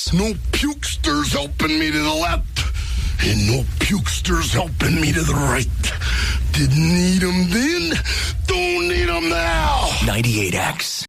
98X. No pukesters helping me to the left, and no pukesters helping me to the right. Didn't need them then, don't need them now. 98X.